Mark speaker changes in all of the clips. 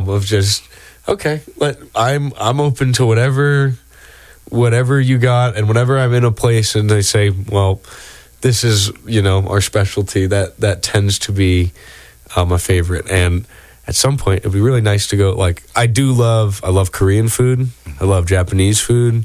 Speaker 1: of just, okay, I'm open to whatever you got, and whenever I'm in a place and they say, well, this is, our specialty, that tends to be my favorite. And at some point, it'd be really nice to go, I love Korean food. I love Japanese food.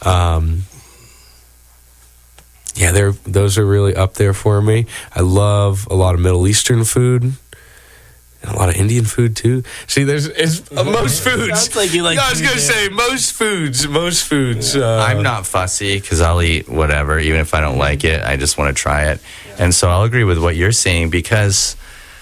Speaker 1: Those are really up there for me. I love a lot of Middle Eastern food. And a lot of Indian food, too. See, most foods.
Speaker 2: Sounds like you like
Speaker 1: I was going to say, most foods.
Speaker 3: I'm not fussy because I'll eat whatever, even if I don't like it. I just want to try it. And so I'll agree with what you're saying, because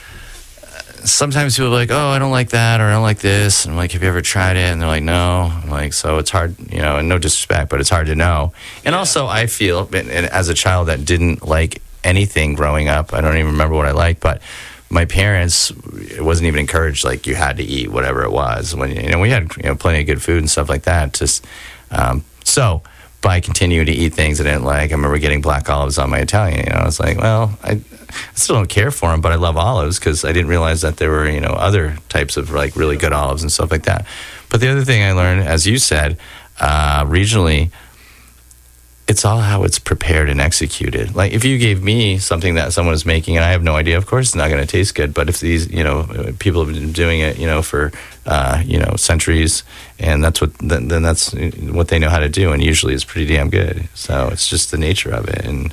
Speaker 3: sometimes people are like, oh, I don't like that, or I don't like this. And I'm like, have you ever tried it? And they're like, no. I'm like, so it's hard, and no disrespect, but it's hard to know. And also I feel, and as a child that didn't like anything growing up, I don't even remember what I liked, but my parents, it wasn't even encouraged, you had to eat whatever it was. When we had plenty of good food and stuff like that. Just so by continuing to eat things I didn't like, I remember getting black olives on my Italian. I was like, well, I still don't care for them, but I love olives, because I didn't realize that there were other types of really good olives and stuff like that. But the other thing I learned, as you said, regionally, it's all how it's prepared and executed. If you gave me something that someone is making and I have no idea, of course it's not going to taste good. But if these, people have been doing it, for, centuries, and that's then that's what they know how to do, and usually it's pretty damn good. So it's just the nature of it. And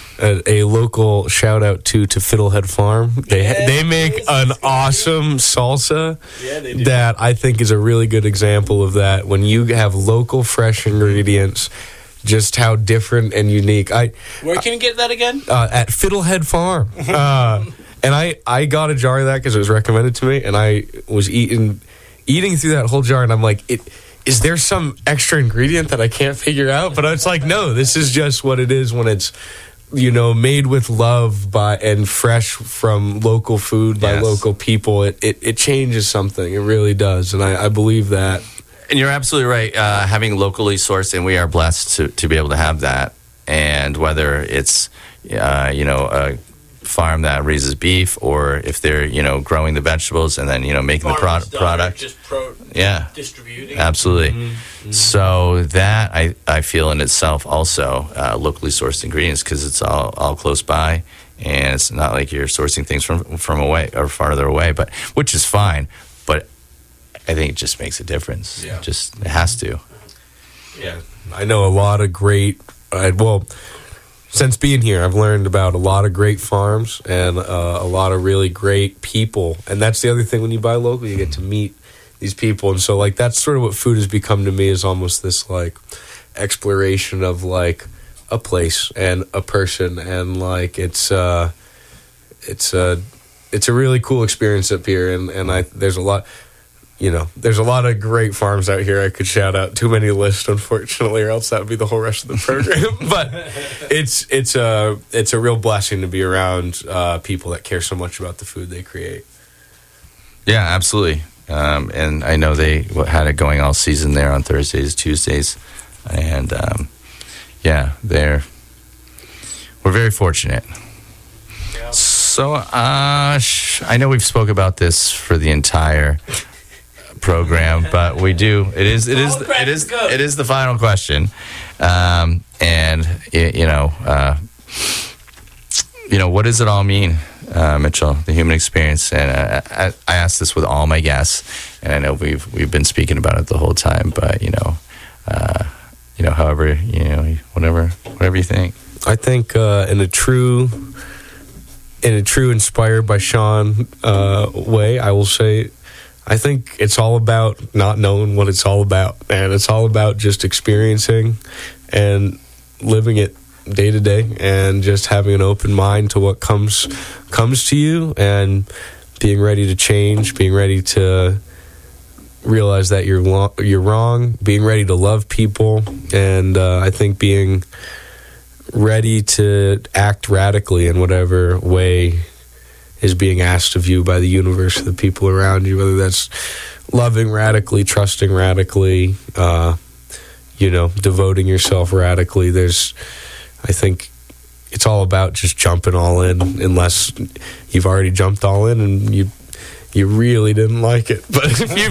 Speaker 1: a local shout out to Fiddlehead Farm. They make an awesome salsa that I think is a really good example of that. When you have local fresh ingredients, just how different and unique.
Speaker 2: Where can you get that again?
Speaker 1: At Fiddlehead Farm. And I got a jar of that because it was recommended to me, and I was eating through that whole jar, and I'm like, is there some extra ingredient that I can't figure out? But it's like, no, this is just what it is when it's, made with love and fresh from local food by local people. It changes something. It really does, and I believe that.
Speaker 3: And you're absolutely right. Having locally sourced, and we are blessed to be able to have that. And whether it's, a farm that raises beef, or if they're, growing the vegetables and then, making the product.
Speaker 2: Distributing.
Speaker 3: Absolutely. Mm-hmm. So that I feel in itself also locally sourced ingredients, because it's all close by, and it's not like you're sourcing things from away or farther away, but which is fine. But I think it just makes a difference. Yeah. It has to.
Speaker 1: Yeah. I know a lot of great, since being here, I've learned about a lot of great farms and a lot of really great people. And that's the other thing, when you buy local, you get to meet these people. And so, that's sort of what food has become to me, is almost this, exploration of, a place and a person. And, it's a really cool experience up here. And there's a lot... there's a lot of great farms out here I could shout out. Too many to list, unfortunately, or else that would be the whole rest of the program. But it's a real blessing to be around people that care so much about the food they create.
Speaker 3: Yeah, absolutely. And I know they had it going all season there on Thursdays, Tuesdays, and we're very fortunate. Yeah. So I know we've spoke about this for the entire program, but we do. It is the final question, and what does it all mean, Mitchell? The human experience, and I ask this with all my guests, and I know we've been speaking about it the whole time, but however, whatever you think.
Speaker 1: I think in a true inspired by Sean way, I will say, I think it's all about not knowing what it's all about, and it's all about just experiencing and living it day to day, and just having an open mind to what comes to you, and being ready to change, being ready to realize that you're wrong, being ready to love people, and I think being ready to act radically in whatever way is being asked of you by the universe, the people around you, whether that's loving radically, trusting radically, devoting yourself radically. I think it's all about just jumping all in, unless you've already jumped all in and you really didn't like it. But if you